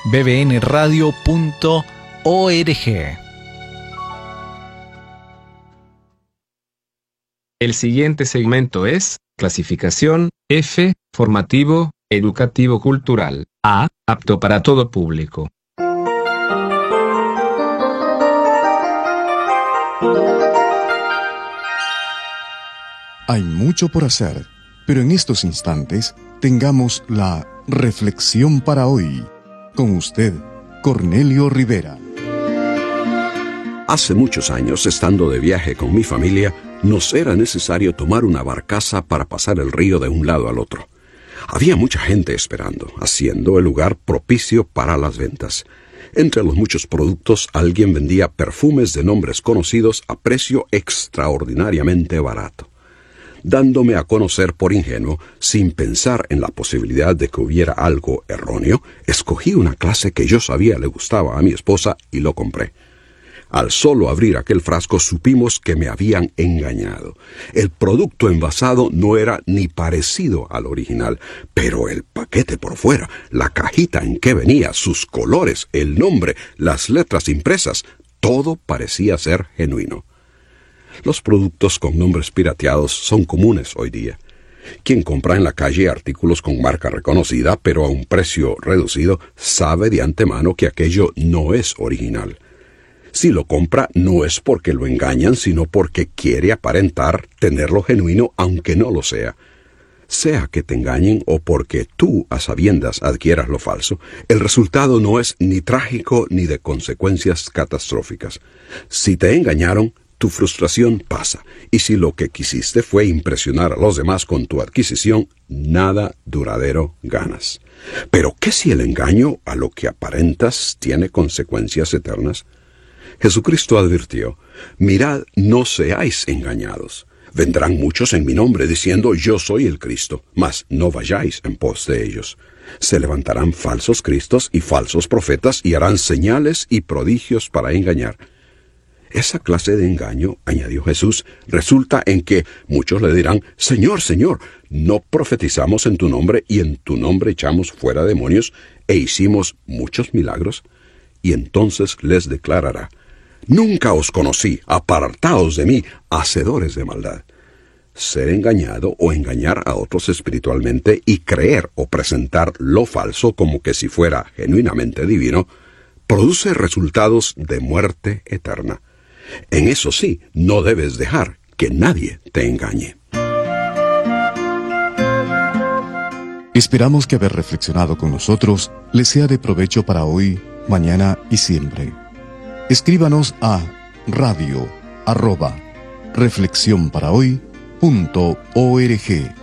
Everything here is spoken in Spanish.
bbnradio.org. El siguiente segmento es clasificación F, formativo, educativo cultural. A, apto para todo público. Hay mucho por hacer, pero en estos instantes tengamos la reflexión para hoy. Con usted, Cornelio Rivera. Hace muchos años, estando de viaje con mi familia, nos era necesario tomar una barcaza para pasar el río de un lado al otro. Había mucha gente esperando, haciendo el lugar propicio para las ventas. Entre los muchos productos, alguien vendía perfumes de nombres conocidos a precio extraordinariamente barato. Dándome a conocer por ingenuo, sin pensar en la posibilidad de que hubiera algo erróneo, escogí una clase que yo sabía le gustaba a mi esposa y lo compré. Al solo abrir aquel frasco supimos que me habían engañado. El producto envasado no era ni parecido al original, pero el paquete por fuera, la cajita en que venía, sus colores, el nombre, las letras impresas, todo parecía ser genuino. Los productos con nombres pirateados son comunes hoy día. Quien compra en la calle artículos con marca reconocida, pero a un precio reducido, sabe de antemano que aquello no es original. Si lo compra, no es porque lo engañan, sino porque quiere aparentar tenerlo genuino, aunque no lo sea. Sea que te engañen o porque tú, a sabiendas, adquieras lo falso, el resultado no es ni trágico ni de consecuencias catastróficas. Si te engañaron, tu frustración pasa, y si lo que quisiste fue impresionar a los demás con tu adquisición, nada duradero ganas. Pero ¿qué si el engaño a lo que aparentas tiene consecuencias eternas? Jesucristo advirtió: mirad, no seáis engañados. Vendrán muchos en mi nombre diciendo: yo soy el Cristo, mas no vayáis en pos de ellos. Se levantarán falsos cristos y falsos profetas y harán señales y prodigios para engañar. Esa clase de engaño, añadió Jesús, resulta en que muchos le dirán: Señor, Señor, ¿no profetizamos en tu nombre y en tu nombre echamos fuera demonios e hicimos muchos milagros? Y entonces les declarará: nunca os conocí, apartaos de mí, hacedores de maldad. Ser engañado o engañar a otros espiritualmente y creer o presentar lo falso como que si fuera genuinamente divino, produce resultados de muerte eterna. En eso sí, no debes dejar que nadie te engañe. Esperamos que haber reflexionado con nosotros les sea de provecho para hoy, mañana y siempre. Escríbanos a radio@reflexionparahoy.org.